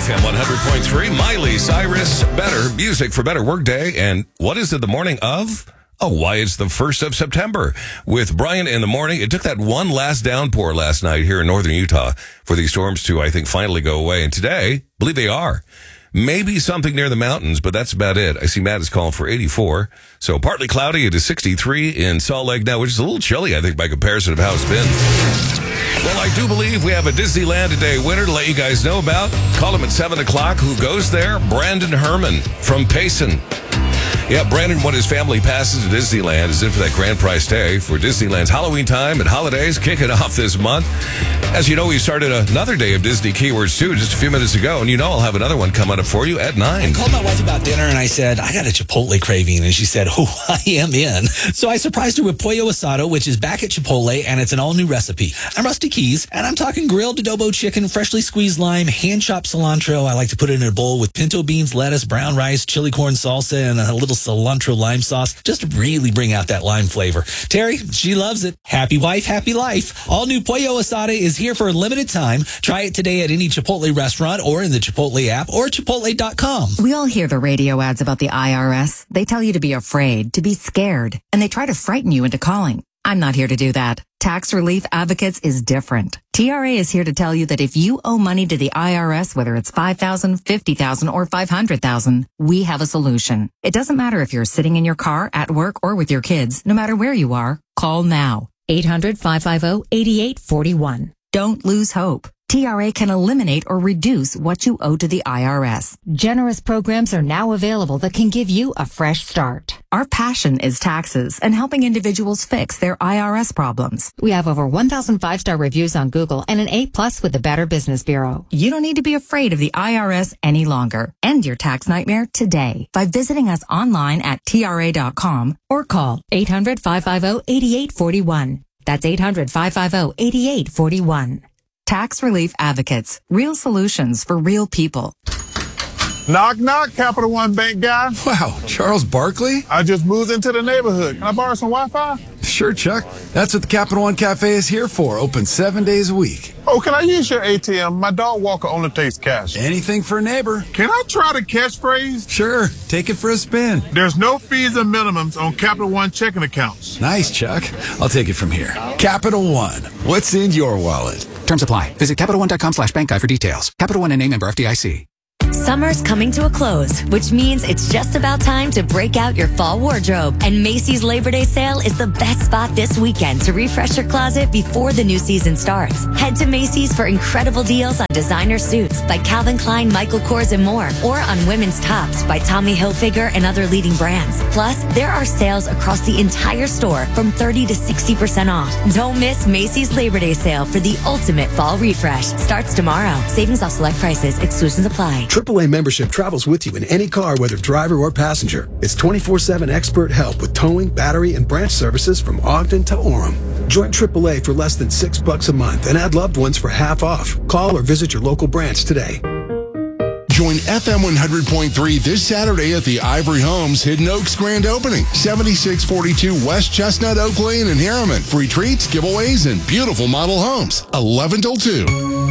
FM 100.3, Miley Cyrus, better music for better workday. And what is it the morning of? Oh, why it's the 1st of September with Brian in the morning. It took that one last downpour last night here in northern Utah for these storms to, I think, finally go away. And today, I believe they are. Maybe something near the mountains, but that's about it. I see Matt is calling for 84. So partly cloudy. It is 63 in Salt Lake now, which is a little chilly, I think, by comparison of how it's been. Well, I do believe we have a Disneyland Today winner to let you guys know about. Call him at 7 o'clock. Who goes there? Brandon Herman from Payson. Yeah, Brandon won his family passes to Disneyland is in for that grand prize stay for Disneyland's Halloween time and holidays kicking off this month. As you know, we started another day of Disney Keywords, too, just a few minutes ago. And you know I'll have another one coming up for you at 9. I called my wife about dinner and I said, I got a Chipotle craving. And she said, oh, I am in. So I surprised her with Pollo Asado, which is back at Chipotle, and it's an all-new recipe. I'm Rusty Keys, and I'm talking grilled adobo chicken, freshly squeezed lime, hand-chopped cilantro. I like to put it in a bowl with pinto beans, lettuce, brown rice, chili corn salsa, and a little cilantro lime sauce, just to really bring out that lime flavor. Terry, she loves it. Happy wife, happy life. All new Pollo Asada is here for a limited time. Try it today at any Chipotle restaurant or in the Chipotle app or Chipotle.com. We all hear the radio ads about the IRS. They tell you to be afraid, to be scared, and they try to frighten you into calling. I'm not here to do that. Tax Relief Advocates is different. TRA is here to tell you that if you owe money to the IRS, whether it's $5,000, $50,000, or $500,000, we have a solution. It doesn't matter if you're sitting in your car, at work, or with your kids. No matter where you are, call now. 800-550-8841. Don't lose hope. TRA can eliminate or reduce what you owe to the IRS. Generous programs are now available that can give you a fresh start. Our passion is taxes and helping individuals fix their IRS problems. We have over 1,000 5-star reviews on Google and an A+ with the Better Business Bureau. You don't need to be afraid of the IRS any longer. End your tax nightmare today by visiting us online at TRA.com or call 800-550-8841. That's 800-550-8841. Tax Relief Advocates. Real solutions for real people. Knock, knock, Capital One Bank guy. Wow, Charles Barkley? I just moved into the neighborhood. Can I borrow some Wi-Fi? Sure, Chuck. That's what the Capital One Cafe is here for. Open 7 days a week. Oh, can I use your ATM? My dog walker only takes cash. Anything for a neighbor. Can I try the catchphrase? Sure. Take it for a spin. There's no fees or minimums on Capital One checking accounts. Nice, Chuck. I'll take it from here. Capital One. What's in your wallet? Terms apply. Visit CapitalOne.com/bank guide for details. Capital One and a member FDIC. Summer's coming to a close, which means it's just about time to break out your fall wardrobe. And Macy's Labor Day sale is the best spot this weekend to refresh your closet before the new season starts. Head to Macy's for incredible deals on designer suits by Calvin Klein, Michael Kors, and more, or on women's tops by Tommy Hilfiger and other leading brands. Plus, there are sales across the entire store from 30 to 60% off. Don't miss Macy's Labor Day sale for the ultimate fall refresh. Starts tomorrow. Savings off select prices. Exclusions apply. AAA membership travels with you in any car, whether driver or passenger. It's 24/7 expert help with towing, battery, and branch services from Ogden to Orem. Join AAA for less than $6 a month and add loved ones for half off. Call or visit your local branch today. Join FM 100.3 this Saturday at the Ivory Homes Hidden Oaks grand opening, 7642 West Chestnut Oak Lane in Harriman. Free treats, giveaways, and beautiful model homes. 11 till 2.